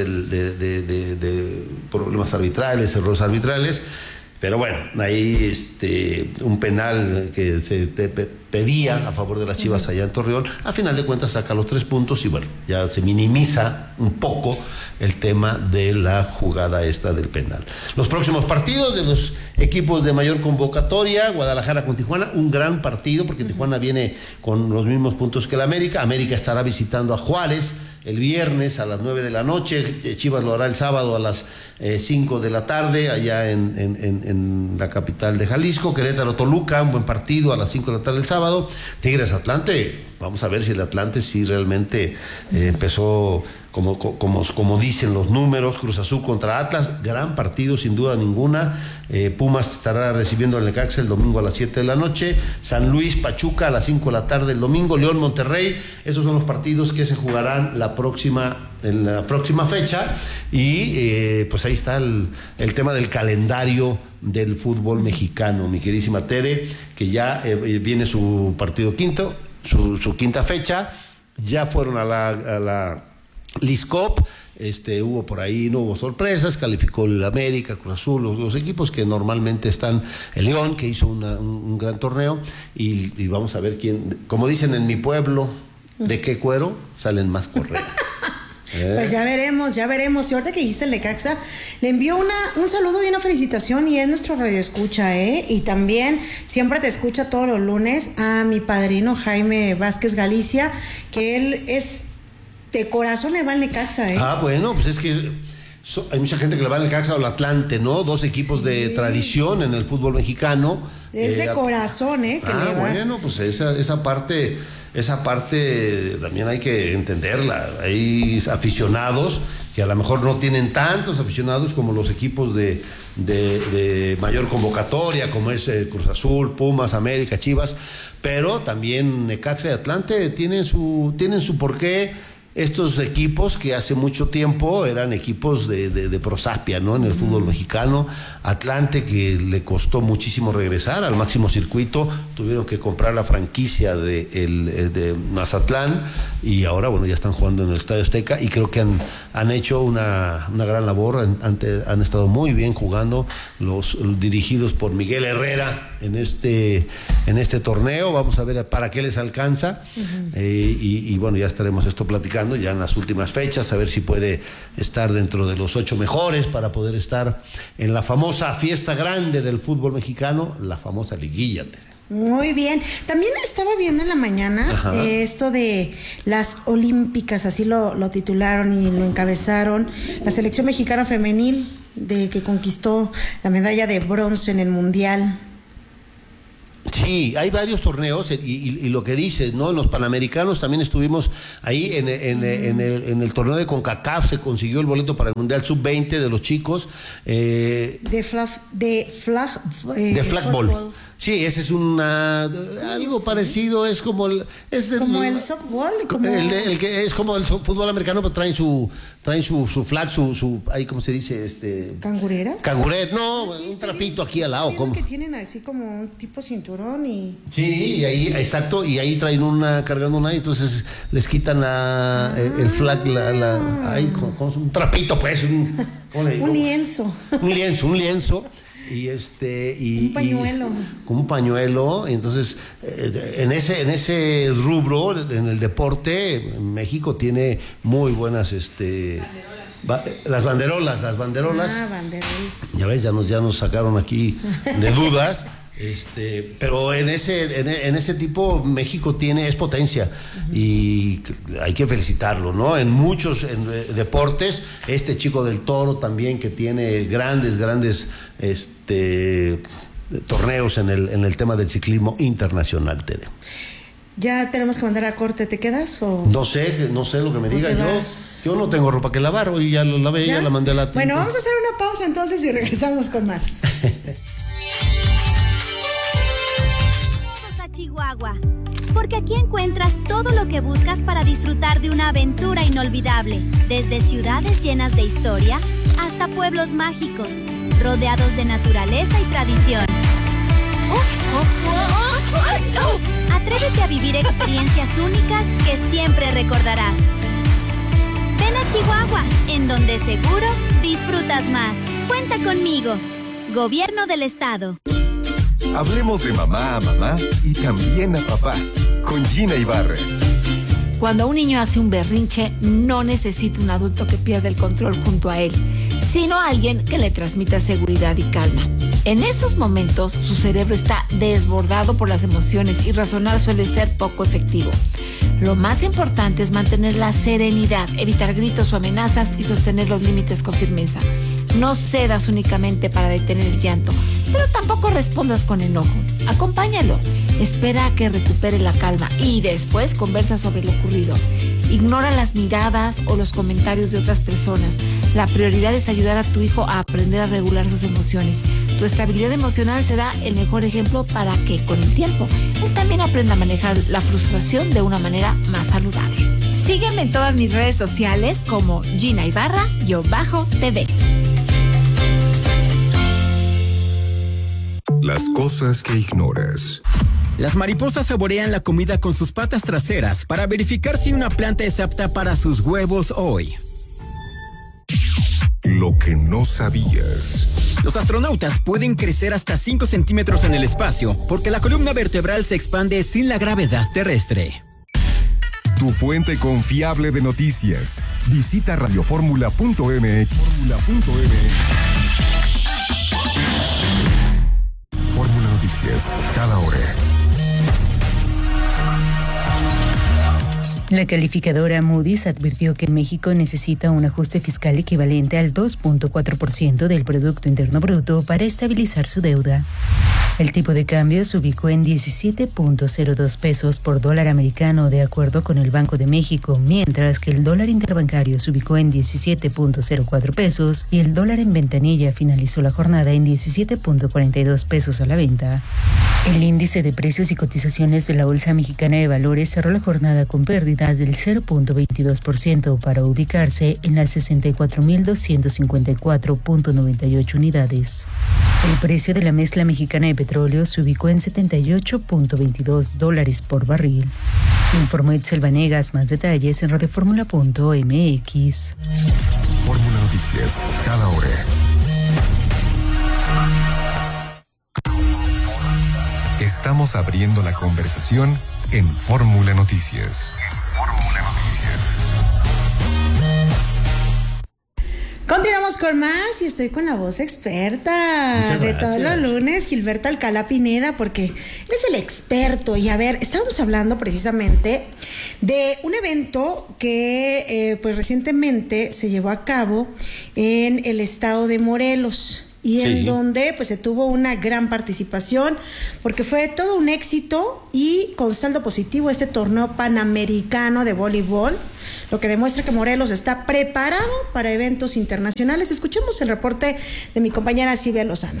de problemas arbitrales, errores arbitrales, pero bueno, ahí un penal que se pedía a favor de las Chivas allá en Torreón, a final de cuentas saca los 3 puntos y bueno, ya se minimiza un poco el tema de la jugada esta del penal. Los próximos partidos de los equipos de mayor convocatoria: Guadalajara con Tijuana, un gran partido porque Tijuana viene con los mismos puntos que el América. América estará visitando a Juárez el viernes a las 9 de la noche, Chivas lo hará el sábado a las 5 de la tarde allá en la capital de Jalisco. Querétaro Toluca, un buen partido a las 5 de la tarde el sábado. Tigres Atlante, vamos a ver si el Atlante sí realmente empezó como dicen los números. Cruz Azul contra Atlas, gran partido sin duda ninguna. Pumas estará recibiendo al Necaxa el domingo a las 7 de la noche. San Luis Pachuca a las 5 de la tarde el domingo. León Monterrey, esos son los partidos que se jugarán en la próxima fecha. Y pues ahí está el tema del calendario del fútbol mexicano, mi queridísima Tere, que ya viene su partido quinto, su quinta fecha. Ya fueron a la Liscop, hubo por ahí, no hubo sorpresas, calificó el América, Cruz Azul, los equipos que normalmente están, el León, que hizo un gran torneo, y vamos a ver quién, como dicen en mi pueblo, de qué cuero salen más correas. Pues ya veremos. Y ahorita que dijiste el Necaxa, le envío un saludo y una felicitación, y es nuestro radio escucha, y también siempre te escucha todos los lunes, a mi padrino Jaime Vázquez Galicia, que él es de corazón, le va al Necaxa, Bueno, pues es que hay mucha gente que le va al Necaxa o al Atlante, ¿no? 2 equipos de tradición en el fútbol mexicano. Es de corazón, que le va. Bueno, pues esa parte también hay que entenderla. Hay aficionados que a lo mejor no tienen tantos aficionados como los equipos de mayor convocatoria, como es Cruz Azul, Pumas, América, Chivas, pero también Necaxa y Atlante tienen su porqué estos equipos que hace mucho tiempo eran equipos de prosapia, ¿no? En el fútbol mexicano. Atlante, que le costó muchísimo regresar al máximo circuito, tuvieron que comprar la franquicia de Mazatlán, y ahora, bueno, ya están jugando en el Estadio Azteca, y creo que han hecho una gran labor, han estado muy bien jugando, los dirigidos por Miguel Herrera en este torneo. Vamos a ver para qué les alcanza. Y bueno, ya estaremos esto platicando ya en las últimas fechas, a ver si puede estar dentro de los 8 mejores para poder estar en la famosa fiesta grande del fútbol mexicano, la famosa liguilla. Muy bien. También estaba viendo en la mañana esto de las olímpicas, así lo titularon y lo encabezaron, la selección mexicana femenil que conquistó la medalla de bronce en el Mundial. Sí, hay varios torneos y lo que dices, ¿no? En los Panamericanos también estuvimos ahí en el torneo de CONCACAF, se consiguió el boleto para el Mundial Sub-20 de los chicos. De flagball. Sí, ese es algo parecido, es como el softball, el que es como el fútbol americano, pero traen su flag, ahí, ¿cómo se dice? ¿Cangurera? No, un trapito aquí al lado. ¿Cómo? Que tienen así como un tipo cinturón y... Sí, y ahí, exacto, y ahí traen cargando una, y entonces les quitan el flag, ahí con un trapito, pues, un lienzo. Un lienzo. Y un pañuelo. Con un pañuelo. Entonces, en ese rubro, en el deporte, México tiene muy buenas las banderolas. Banderolas. Ya ves, ya nos sacaron aquí de dudas. Pero en ese tipo México es potencia, y hay que felicitarlo, ¿no? En muchos deportes, este chico del Toro también, que tiene grandes torneos en el tema del ciclismo internacional, Tere. Ya tenemos que mandar a corte, ¿te quedas o...? No sé lo que me diga. Yo no tengo ropa que lavar, hoy ya la lavé, ya la mandé a la tienda. Bueno, vamos a hacer una pausa entonces y regresamos con más. Chihuahua, porque aquí encuentras todo lo que buscas para disfrutar de una aventura inolvidable, desde ciudades llenas de historia hasta pueblos mágicos, rodeados de naturaleza y tradición. Atrévete a vivir experiencias únicas que siempre recordarás. Ven a Chihuahua, en donde seguro disfrutas más. Cuenta conmigo. Gobierno del Estado. Hablemos de mamá a mamá y también a papá, con Gina Ibarra. Cuando un niño hace un berrinche, no necesita un adulto que pierda el control junto a él, sino alguien que le transmita seguridad y calma. En esos momentos, su cerebro está desbordado por las emociones y razonar suele ser poco efectivo. Lo más importante es mantener la serenidad, evitar gritos o amenazas y sostener los límites con firmeza. No cedas únicamente para detener el llanto, pero tampoco respondas con enojo. Acompáñalo, espera a que recupere la calma y después conversa sobre lo ocurrido. Ignora las miradas o los comentarios de otras personas. La prioridad es ayudar a tu hijo a aprender a regular sus emociones. Tu estabilidad emocional será el mejor ejemplo para que, con el tiempo, él también aprenda a manejar la frustración de una manera más saludable. Sígueme en todas mis redes sociales como Gina Ibarra-TV. Las cosas que ignoras. Las mariposas saborean la comida con sus patas traseras para verificar si una planta es apta para sus huevos hoy. Lo que no sabías. Los astronautas pueden crecer hasta 5 centímetros en el espacio porque la columna vertebral se expande sin la gravedad terrestre. Tu fuente confiable de noticias. Visita radioformula.mx. Fórmula Noticias, cada hora. La calificadora Moody's advirtió que México necesita un ajuste fiscal equivalente al 2.4% del Producto Interno Bruto para estabilizar su deuda. El tipo de cambio se ubicó en 17.02 pesos por dólar americano, de acuerdo con el Banco de México, mientras que el dólar interbancario se ubicó en 17.04 pesos y el dólar en ventanilla finalizó la jornada en 17.42 pesos a la venta. El índice de precios y cotizaciones de la Bolsa Mexicana de Valores cerró la jornada con pérdidas del 0.22% para ubicarse en las 64.254.98 unidades. El precio de la mezcla mexicana de petróleo se ubicó en $78.22 por barril. Informó Itzel Vanegas. Más detalles en radioformula.mx. Fórmula Noticias, cada hora. Estamos abriendo la conversación en Fórmula Noticias. Continuamos con más y estoy con la voz experta de todos los lunes, Gilberto Alcalá Pineda, porque él es el experto. Y a ver, estábamos hablando precisamente de un evento que pues recientemente se llevó a cabo en el estado de Morelos. Y en donde pues se tuvo una gran participación, porque fue todo un éxito y con saldo positivo este torneo panamericano de voleibol, lo que demuestra que Morelos está preparado para eventos internacionales. Escuchemos el reporte de mi compañera Silvia Lozano.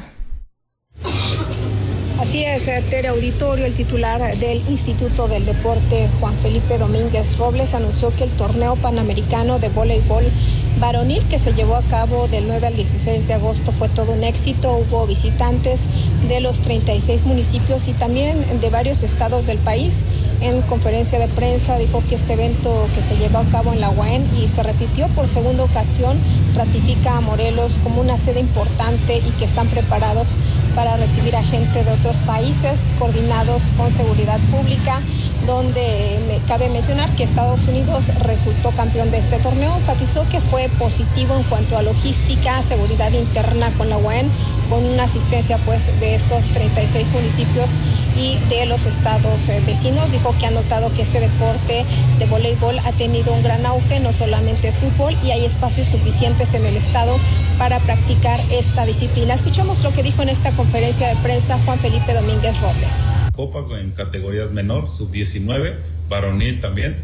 Así es, Tere Auditorio, el titular del Instituto del Deporte, Juan Felipe Domínguez Robles, anunció que el torneo panamericano de voleibol varonil que se llevó a cabo del 9 al 16 de agosto fue todo un éxito. Hubo visitantes de los 36 municipios y también de varios estados del país. En conferencia de prensa dijo que este evento que se llevó a cabo en la UAM y se repitió por segunda ocasión ratifica a Morelos como una sede importante y que están preparados para recibir a gente de otros países coordinados con seguridad pública, donde cabe mencionar que Estados Unidos resultó campeón de este torneo. Enfatizó que fue positivo en cuanto a logística, seguridad interna con la UAM, con una asistencia pues de estos 36 municipios y de los estados vecinos. Dijo que ha notado que este deporte de voleibol ha tenido un gran auge, no solamente es fútbol, y hay espacios suficientes en el estado para practicar esta disciplina. Escuchamos lo que dijo en esta conferencia de prensa Juan Felipe Domínguez Robles. Copa en categorías menor, sub-19, varonil también,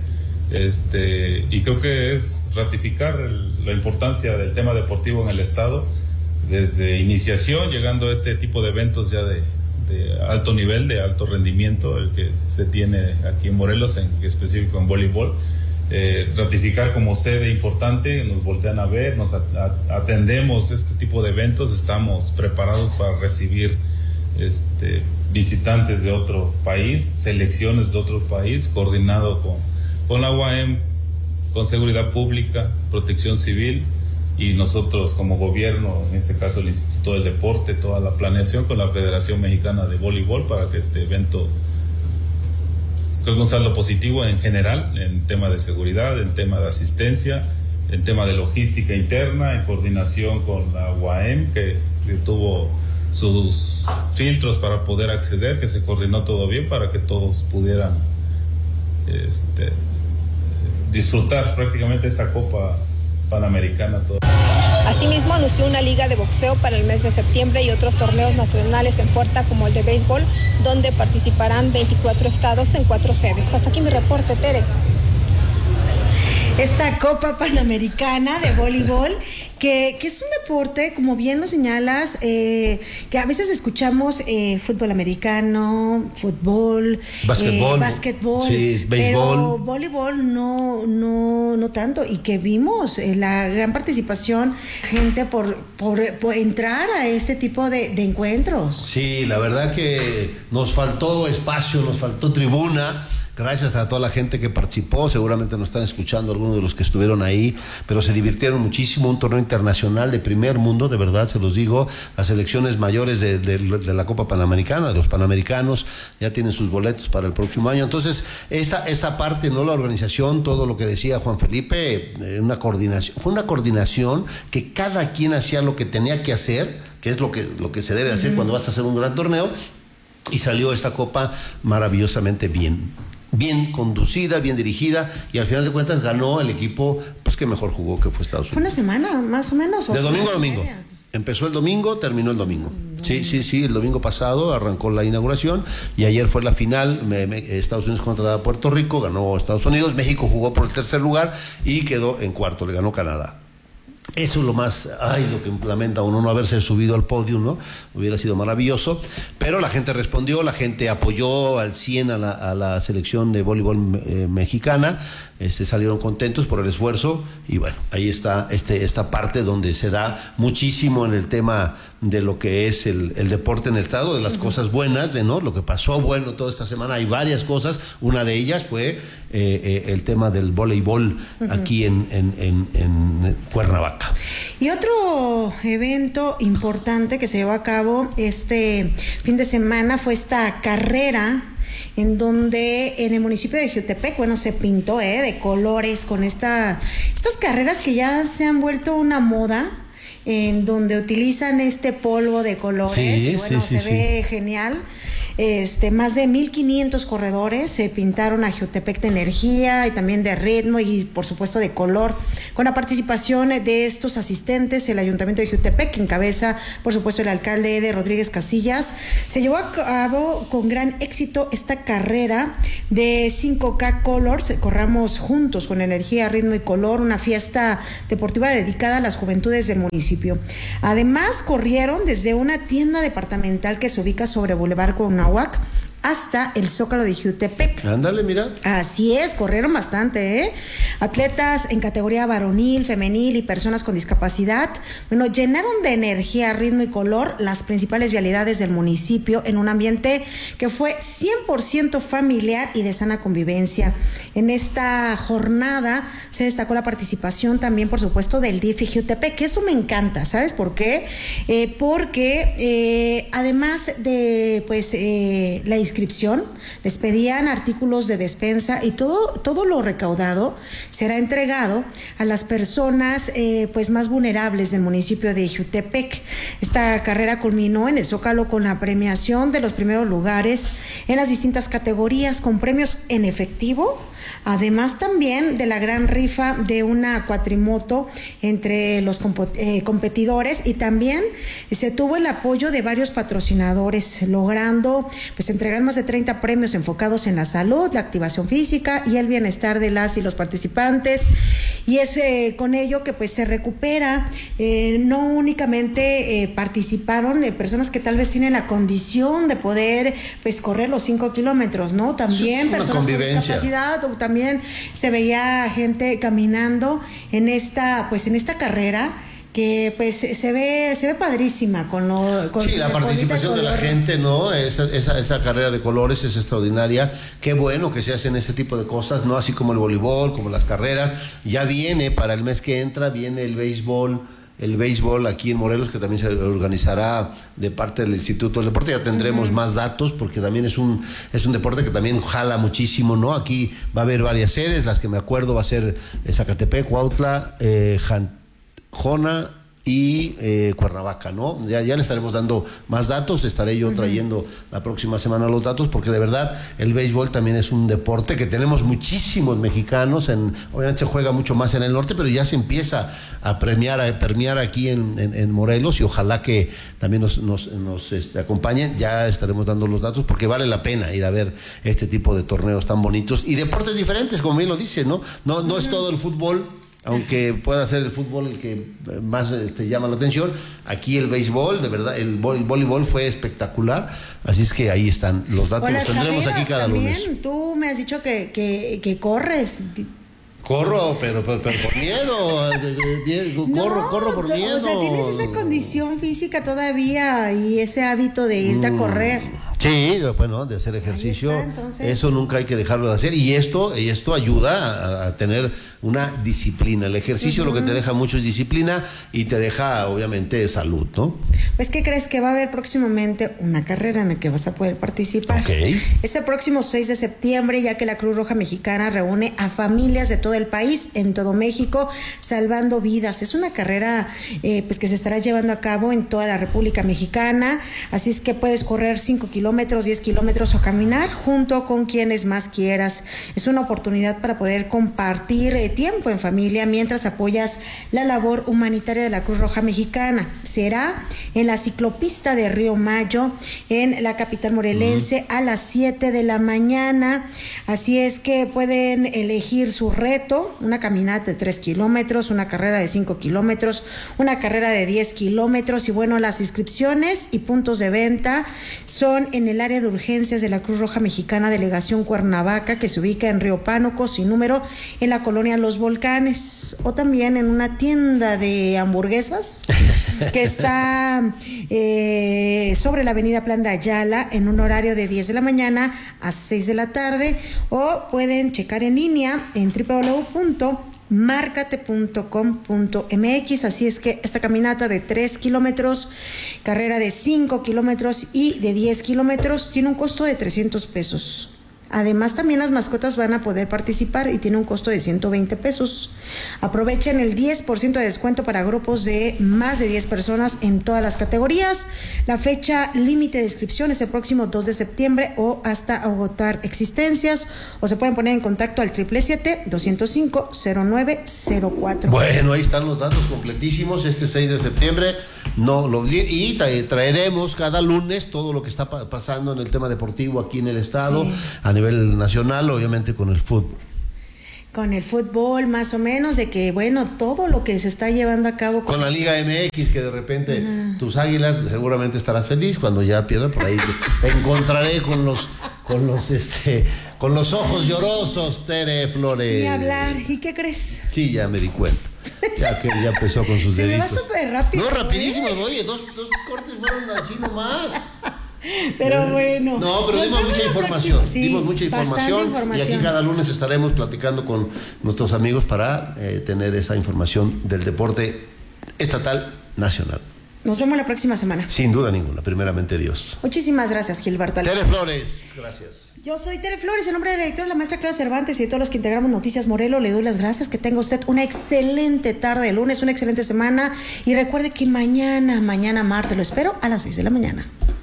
y creo que es ratificar la importancia del tema deportivo en el estado, desde iniciación, llegando a este tipo de eventos ya de alto nivel, de alto rendimiento, el que se tiene aquí en Morelos, en específico en voleibol. Ratificar como sede importante, nos voltean a ver, nos atendemos este tipo de eventos, estamos preparados para recibir visitantes de otro país, selecciones de otro país, coordinado con la UAM, con seguridad pública, protección civil, y nosotros como gobierno, en este caso el Instituto del Deporte, toda la planeación con la Federación Mexicana de Voleibol para que este evento creo que un saldo positivo en general, en tema de seguridad, en tema de asistencia, en tema de logística interna, en coordinación con la UAM, que tuvo sus filtros para poder acceder, que se coordinó todo bien para que todos pudieran disfrutar prácticamente esta Copa Panamericana. Asimismo, anunció una liga de boxeo para el mes de septiembre y otros torneos nacionales en puerta, como el de béisbol, donde participarán 24 estados en 4 sedes. Hasta aquí mi reporte, Tere. Esta Copa Panamericana de voleibol, que es un deporte, como bien lo señalas, que a veces escuchamos fútbol americano, fútbol, básquetbol, sí, béisbol, pero voleibol no tanto, y que vimos la gran participación, gente por entrar a este tipo de encuentros. Sí, la verdad que nos faltó espacio, nos faltó tribuna. Gracias a toda la gente que participó, seguramente nos están escuchando algunos de los que estuvieron ahí, pero se divirtieron muchísimo, un torneo internacional de primer mundo, de verdad se los digo, las selecciones mayores de la Copa Panamericana, de los Panamericanos, ya tienen sus boletos para el próximo año. Entonces, esta parte, no la organización, todo lo que decía Juan Felipe, fue una coordinación que cada quien hacía lo que tenía que hacer, que es lo que se debe hacer cuando vas a hacer un gran torneo, y salió esta Copa maravillosamente bien conducida, bien dirigida, y al final de cuentas ganó el equipo pues que mejor jugó, que fue Estados Unidos. ¿Fue una semana más o menos? De domingo a domingo. Empezó el domingo, terminó el domingo. Sí, el domingo pasado arrancó la inauguración y ayer fue la final, Estados Unidos contra Puerto Rico, ganó Estados Unidos, México jugó por el tercer lugar y quedó en cuarto, le ganó Canadá. Eso es lo más, lo que lamenta uno no haberse subido al podio, ¿no? Hubiera sido maravilloso, pero la gente respondió, la gente apoyó al 100 a la selección de voleibol mexicana, salieron contentos por el esfuerzo y bueno, ahí está esta parte donde se da muchísimo en el tema de lo que es el deporte en el estado, de las cosas buenas, ¿no? Lo que pasó bueno toda esta semana, hay varias cosas, una de ellas fue el tema del voleibol aquí en Cuernavaca. Y otro evento importante que se llevó a cabo este fin de semana fue esta carrera en donde en el municipio de Jiutepec, se pintó de colores con estas carreras que ya se han vuelto una moda, en donde utilizan este polvo de colores, ve genial. Más de 1,500 corredores se pintaron a Jiutepec de energía y también de ritmo y por supuesto de color, con la participación de estos asistentes. El Ayuntamiento de Jiutepec, que encabeza por supuesto el alcalde Eder Rodríguez Casillas, se llevó a cabo con gran éxito esta carrera de 5K Colors, corramos juntos con energía, ritmo y color, una fiesta deportiva dedicada a las juventudes del municipio. Además corrieron desde una tienda departamental que se ubica sobre Boulevard Cuauhnáhuac hasta el Zócalo de Jiutepec. Ándale, mira. Así es, corrieron bastante, Atletas en categoría varonil, femenil y personas con discapacidad, llenaron de energía, ritmo y color las principales vialidades del municipio en un ambiente que fue 100% familiar y de sana convivencia. En esta jornada se destacó la participación también, por supuesto, del DIF Jiutepec, que eso me encanta, ¿sabes por qué? Porque además de, la inscripción, les pedían artículos de despensa y todo lo recaudado será entregado a las personas más vulnerables del municipio de Jiutepec. Esta carrera culminó en el Zócalo con la premiación de los primeros lugares en las distintas categorías con premios en efectivo, además también de la gran rifa de una cuatrimoto entre los competidores, y también se tuvo el apoyo de varios patrocinadores, logrando entregar más de 30 premios enfocados en la salud, la activación física y el bienestar de las y los participantes. Y es con ello que se recupera, no únicamente participaron personas que tal vez tienen la condición de poder correr los 5 kilómetros, ¿no? También personas con discapacidad, o también se veía gente caminando en esta carrera, que se ve padrísima con la participación de la gente, ¿no? Esa carrera de colores es extraordinaria. Qué bueno que se hacen ese tipo de cosas, ¿no? Así como el voleibol, como las carreras. Ya viene para el mes que entra, viene el béisbol aquí en Morelos, que también se organizará de parte del Instituto del Deporte. Ya tendremos más datos, porque también es un deporte que también jala muchísimo, ¿no? Aquí va a haber varias sedes, las que me acuerdo va a ser Zacatepec, Cuautla, Jona y Cuernavaca, ¿no? Ya le estaremos dando más datos, estaré yo trayendo la próxima semana los datos, porque de verdad el béisbol también es un deporte que tenemos muchísimos mexicanos, obviamente se juega mucho más en el norte, pero ya se empieza a permear aquí en Morelos, y ojalá que también nos acompañen. Ya estaremos dando los datos, porque vale la pena ir a ver este tipo de torneos tan bonitos y deportes diferentes, como bien lo dice, ¿no? No es todo el fútbol, aunque pueda ser el fútbol el que más llama la atención. Aquí el béisbol, de verdad, el voleibol fue espectacular, así es que ahí están los datos, los tendremos aquí cada lunes. Tú me has dicho que corres. Corro, pero por miedo. Corro por miedo. O sea, tienes esa condición física todavía y ese hábito de irte a correr. Sí, bueno, de hacer ejercicio, eso nunca hay que dejarlo de hacer, y esto ayuda a tener una disciplina. El ejercicio lo que te deja mucho es disciplina, y te deja obviamente salud, ¿no? Pues, ¿qué crees? Que va a haber próximamente una carrera en la que vas a poder participar. Es el próximo 6 de septiembre, ya que la Cruz Roja Mexicana reúne a familias de todo el país, en todo México, salvando vidas. Es una carrera que se estará llevando a cabo en toda la República Mexicana, así es que puedes correr 5 kilómetros, 10 kilómetros o caminar junto con quienes más quieras. Es una oportunidad para poder compartir tiempo en familia mientras apoyas la labor humanitaria de la Cruz Roja Mexicana. será en la ciclopista de Río Mayo, en la capital morelense, a las 7 de la mañana. Así es que pueden elegir su reto: una caminata de 3 kilómetros, una carrera de 5 kilómetros, una carrera de 10 kilómetros. Y bueno, las inscripciones y puntos de venta son en el área de urgencias de la Cruz Roja Mexicana, Delegación Cuernavaca, que se ubica en Río Pánuco, sin número, en la colonia Los Volcanes, o también en una tienda de hamburguesas que está sobre la avenida Plan de Ayala, en un horario de 10 de la mañana a 6 de la tarde, o pueden checar en línea en www.marcate.com.mx. Así es que esta caminata de 3 kilómetros, carrera de 5 kilómetros y de 10 kilómetros tiene un costo de 300 pesos. Además, también las mascotas van a poder participar y tiene un costo de 120 pesos. Aprovechen el 10% de descuento para grupos de más de 10 personas en todas las categorías. La fecha límite de inscripción es el próximo 2 de septiembre o hasta agotar existencias, o se pueden poner en contacto al 777-205-0904. Bueno, ahí están los datos completísimos. Este 6 de septiembre y traeremos cada lunes todo lo que está pasando en el tema deportivo aquí en el estado, sí, a nivel nacional, obviamente con el fútbol. Con el fútbol, más o menos, de que, bueno, todo lo que se está llevando a cabo con la Liga MX, que de repente tus Águilas, seguramente estarás feliz cuando ya pierdan. Por ahí te encontraré con los ojos llorosos, Tere Flores. Ni hablar. ¿Y qué crees? Sí, ya me di cuenta. Ya que ya empezó con sus deditos. Se me va súper rápido. No, rapidísimo, oye, dos cortes fueron así nomás. Pero bueno. No, pero dimos mucha información. Sí, dimos mucha información. Y aquí cada lunes estaremos platicando con nuestros amigos para tener esa información del deporte estatal nacional. Nos vemos la próxima semana. Sin duda ninguna, primeramente Dios. Muchísimas gracias, Gilberto. Tere Flores, gracias. Yo soy Tere Flores, en nombre del director, la maestra Clara Cervantes y de todos los que integramos Noticias Morelos, le doy las gracias. Que tenga usted una excelente tarde de lunes, una excelente semana. Y recuerde que mañana martes, lo espero a las 6 de la mañana.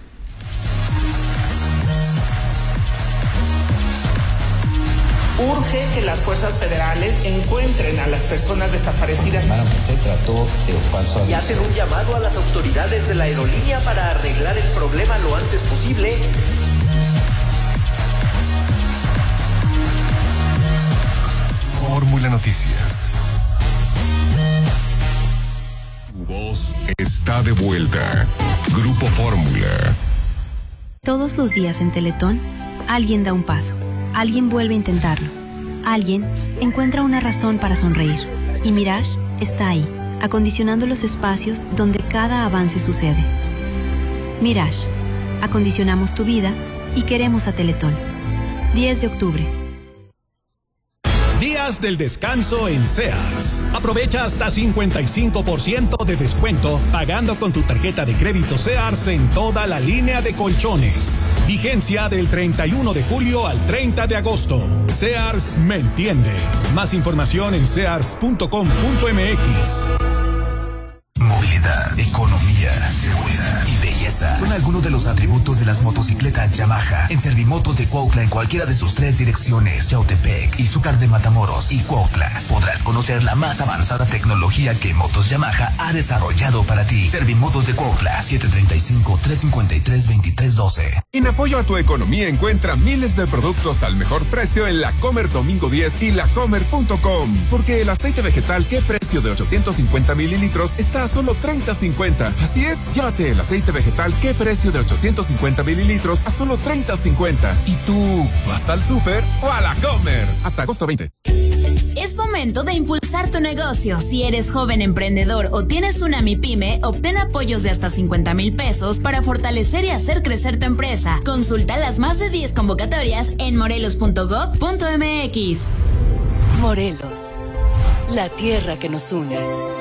Urge que las fuerzas federales encuentren a las personas desaparecidas. Se trató de un falso aviso. Y hacen un llamado a las autoridades de la aerolínea para arreglar el problema lo antes posible. Fórmula Noticias. Tu voz está de vuelta. Grupo Fórmula. Todos los días en Teletón, alguien da un paso. Alguien vuelve a intentarlo. Alguien encuentra una razón para sonreír. Y Mirage está ahí, acondicionando los espacios donde cada avance sucede. Mirage, acondicionamos tu vida y queremos a Teletón. 10 de octubre. Días del descanso en Sears. Aprovecha hasta 55% de descuento pagando con tu tarjeta de crédito Sears en toda la línea de colchones. Vigencia del 31 de julio al 30 de agosto. Sears me entiende. Más información en sears.com.mx. Movilidad, economía, seguridad y belleza son algunos de los atributos de las motocicletas Yamaha. En Servimotos de Cuautla, en cualquiera de sus 3 direcciones, Yautepec, Izúcar de Matamoros y Cuautla, podrás conocer la más avanzada tecnología que Motos Yamaha ha desarrollado para ti. Servimotos de Cuautla, 735-353-2312. En apoyo a tu economía, encuentra miles de productos al mejor precio en La Comer Domingo 10 y lacomer.com. Porque el aceite vegetal, ¿qué precio de 850 mililitros está a solo $30.50? Así es, llévate el aceite vegetal, ¿qué precio de 850 mililitros a solo $30.50? ¿Y tú vas al súper o a La Comer? Hasta agosto 20. Es momento de impulsar tu negocio. Si eres joven emprendedor o tienes una MIPYME, obtén apoyos de hasta 50,000 pesos para fortalecer y hacer crecer tu empresa. Consulta las más de 10 convocatorias en morelos.gov.mx. Morelos, la tierra que nos une.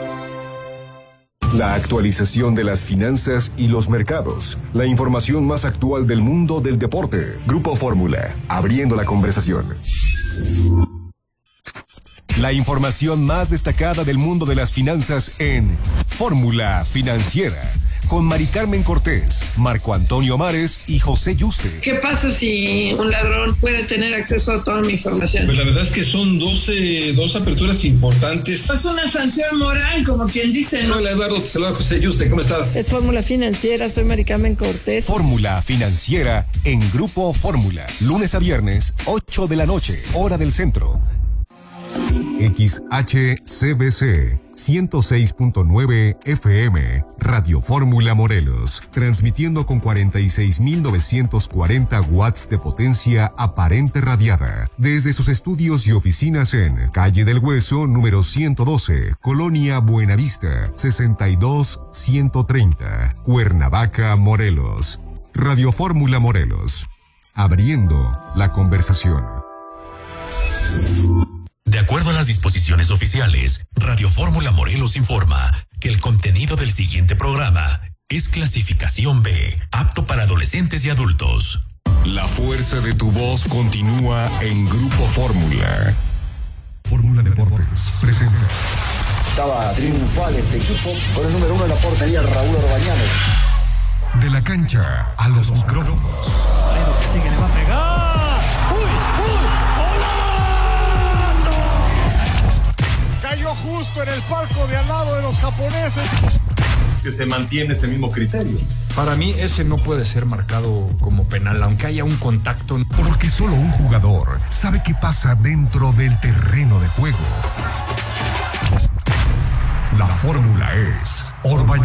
La actualización de las finanzas y los mercados. La información más actual del mundo del deporte. Grupo Fórmula, abriendo la conversación. La información más destacada del mundo de las finanzas en Fórmula Financiera, con Mari Carmen Cortés, Marco Antonio Mares y José Yuste. ¿Qué pasa si un ladrón puede tener acceso a toda mi información? Pues la verdad es que son dos aperturas importantes. Es una sanción moral, como quien dice, ¿no? Hola Eduardo, te saluda José Yuste, ¿cómo estás? Es Fórmula Financiera, soy Mari Carmen Cortés. Fórmula Financiera en Grupo Fórmula, lunes a viernes, 8 de la noche, hora del centro. XHCBC 106.9 FM, Radio Fórmula Morelos, transmitiendo con 46.940 watts de potencia aparente radiada, desde sus estudios y oficinas en Calle del Hueso, número 112, Colonia Buenavista, 62130, Cuernavaca, Morelos. Radio Fórmula Morelos, abriendo la conversación. De acuerdo a las disposiciones oficiales, Radio Fórmula Morelos informa que el contenido del siguiente programa es clasificación B, apto para adolescentes y adultos. La fuerza de tu voz continúa en Grupo Fórmula. Fórmula Deportes presenta. Estaba triunfal este equipo con el número 1 en la portería, Raúl Orbañanos. De la cancha a los micrófonos. Sigue, le va a pegar. Cayó justo en el palco de al lado de los japoneses. Que se mantiene ese mismo criterio. Para mí ese no puede ser marcado como penal, aunque haya un contacto. Porque solo un jugador sabe qué pasa dentro del terreno de juego. La fórmula es Orbañanos.